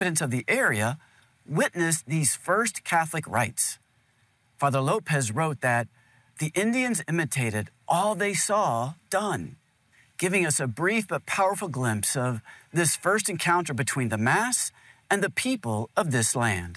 Residents of the area witnessed these first Catholic rites. Father Lopez wrote that the Indians imitated all they saw done, giving us a brief but powerful glimpse of this first encounter between the Mass and the people of this land.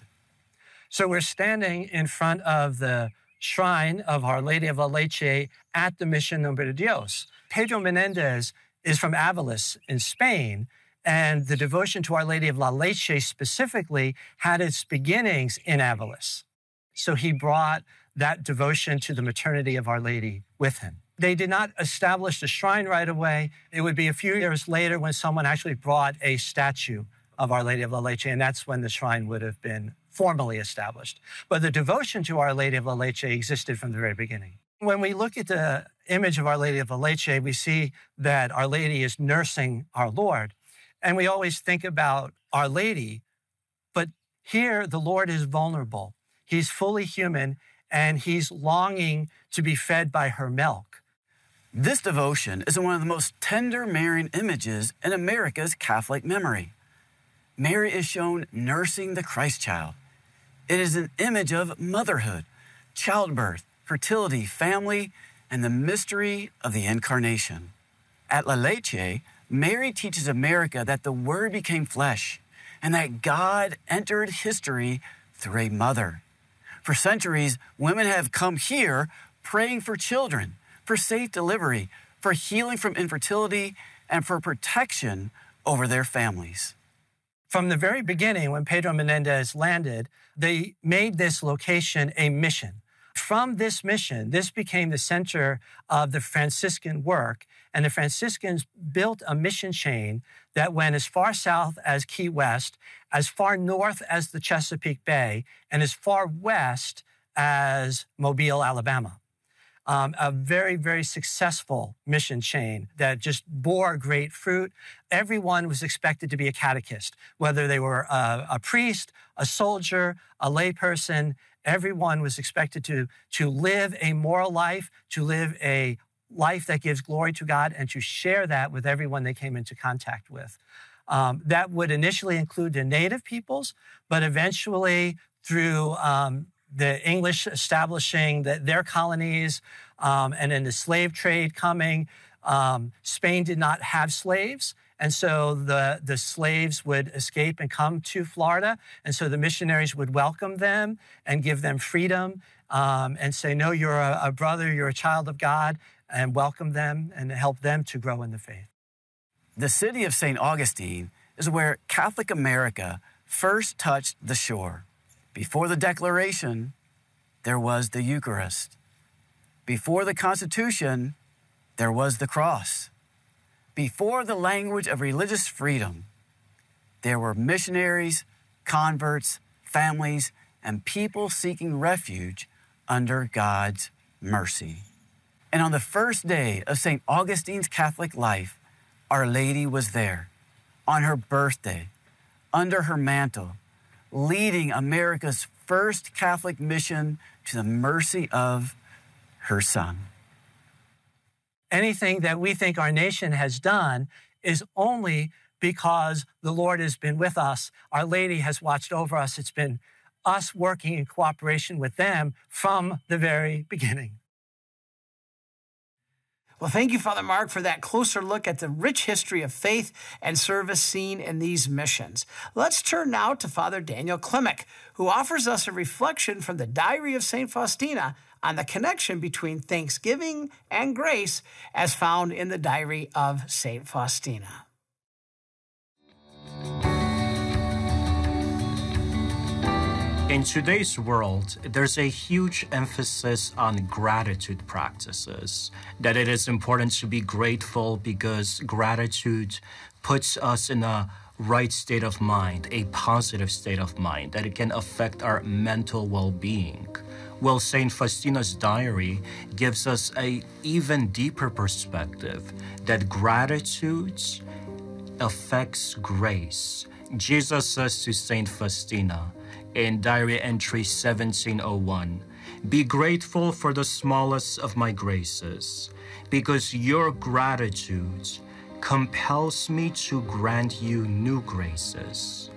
So we're standing in front of the shrine of Our Lady of La Leche at the Mission Nombre de Dios. Pedro Menendez is from Aviles in Spain, and the devotion to Our Lady of La Leche specifically had its beginnings in Aviles. So he brought that devotion to the maternity of Our Lady with him. They did not establish the shrine right away. It would be a few years later when someone actually brought a statue of Our Lady of La Leche, and that's when the shrine would have been formally established. But the devotion to Our Lady of La Leche existed from the very beginning. When we look at the image of Our Lady of La Leche, we see that Our Lady is nursing our Lord. And we always think about Our Lady, but here the Lord is vulnerable. He's fully human, and he's longing to be fed by her milk. This devotion is one of the most tender Marian images in America's Catholic memory. Mary is shown nursing the Christ child. It is an image of motherhood, childbirth, fertility, family, and the mystery of the Incarnation. At La Leche, Mary teaches America that the Word became flesh and that God entered history through a mother. For centuries, women have come here praying for children, for safe delivery, for healing from infertility, and for protection over their families. From the very beginning, when Pedro Menendez landed, they made this location a mission. From this mission, this became the center of the Franciscan work, and the Franciscans built a mission chain that went as far south as Key West, as far north as the Chesapeake Bay, and as far west as Mobile, Alabama. A very, very successful mission chain that just bore great fruit. Everyone was expected to be a catechist, whether they were a priest, a soldier, a layperson. Everyone was expected to live a moral life, to live a life that gives glory to God, and to share that with everyone they came into contact with. That would initially include the native peoples, but eventually through the English establishing their colonies, and then the slave trade coming. Spain did not have slaves, and so the slaves would escape and come to Florida, and so the missionaries would welcome them and give them freedom, and say, no, you're a brother, you're a child of God, and welcome them and help them to grow in the faith. The city of St. Augustine is where Catholic America first touched the shore. Before the Declaration, there was the Eucharist. Before the Constitution, there was the cross. Before the language of religious freedom, there were missionaries, converts, families, and people seeking refuge under God's mercy. And on the first day of St. Augustine's Catholic life, Our Lady was there, on her birthday, under her mantle, leading America's first Catholic mission to the mercy of her Son. Anything that we think our nation has done is only because the Lord has been with us. Our Lady has watched over us. It's been us working in cooperation with them from the very beginning. Well, thank you, Father Mark, for that closer look at the rich history of faith and service seen in these missions. Let's turn now to Father Daniel Klimek, who offers us a reflection from the Diary of St. Faustina on the connection between thanksgiving and grace as found in the Diary of St. Faustina. In today's world, there's a huge emphasis on gratitude practices, that it is important to be grateful because gratitude puts us in a right state of mind, a positive state of mind, that it can affect our mental well-being. Well, St. Faustina's diary gives us an even deeper perspective that gratitude affects grace. Jesus says to St. Faustina in Diary Entry 1701, "Be grateful for the smallest of my graces, because your gratitude compels me to grant you new graces."